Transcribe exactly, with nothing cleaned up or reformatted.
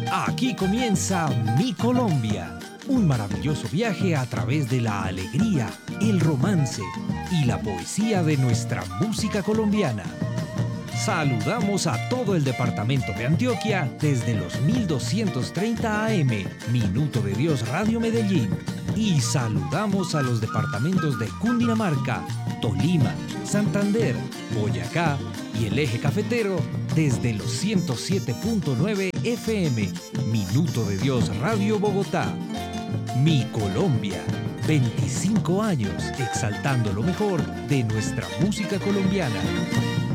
Aquí comienza Mi Colombia, un maravilloso viaje a través de la alegría, el romance y la poesía de nuestra música colombiana. Saludamos a todo el departamento de Antioquia desde los mil doscientos treinta A M, Minuto de Dios Radio Medellín. Y saludamos a los departamentos de Cundinamarca, Tolima, Santander, Boyacá y el eje cafetero desde los ciento siete punto nueve F M, Minuto de Dios Radio Bogotá. Mi Colombia, veinticinco años exaltando lo mejor de nuestra música colombiana.